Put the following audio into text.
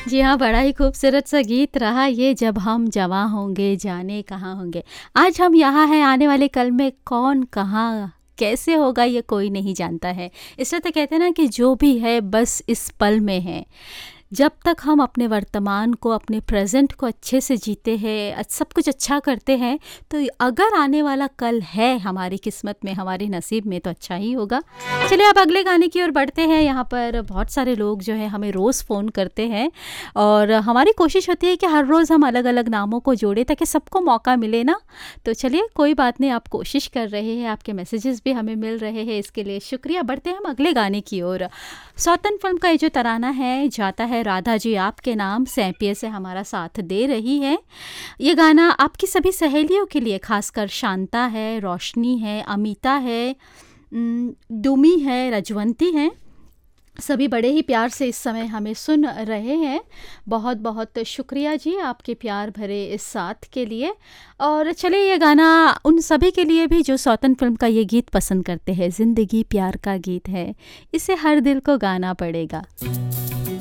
जी हाँ, बड़ा ही खूबसूरत सा गीत रहा ये, जब हम जवां होंगे जाने कहाँ होंगे। आज हम यहाँ हैं, आने वाले कल में कौन कहाँ कैसे होगा ये कोई नहीं जानता है। इसलिए तो कहते हैं ना कि जो भी है बस इस पल में है। जब तक हम अपने वर्तमान को, अपने प्रेज़ेंट को अच्छे से जीते हैं, सब कुछ अच्छा करते हैं, तो अगर आने वाला कल है हमारी किस्मत में, हमारे नसीब में, तो अच्छा ही होगा। चलिए अब अगले गाने की ओर बढ़ते हैं। यहाँ पर बहुत सारे लोग जो है हमें रोज़ फ़ोन करते हैं और हमारी कोशिश होती है कि हर रोज़ हम अलग-अलग नामों को जोड़ें ताकि सबको मौका मिले ना। तो चलिए कोई बात नहीं, आप कोशिश कर रहे हैं, आपके मैसेजेस भी हमें मिल रहे हैं, इसके लिए शुक्रिया। बढ़ते हैं हम अगले गाने की ओर। सौतन फ़िल्म का ये जो तराना है, जाता है राधा जी आपके नाम, सैंपिये से हमारा साथ दे रही है। ये गाना आपकी सभी सहेलियों के लिए, खासकर शांता है, रोशनी है, अमिता है, डूमी है, रजवंती हैं, सभी बड़े ही प्यार से इस समय हमें सुन रहे हैं। बहुत बहुत शुक्रिया जी आपके प्यार भरे इस साथ के लिए। और चलिए ये गाना उन सभी के लिए भी जो सौतन फ़िल्म का ये गीत पसंद करते हैं। ज़िंदगी प्यार का गीत है, इसे हर दिल को गाना पड़ेगा।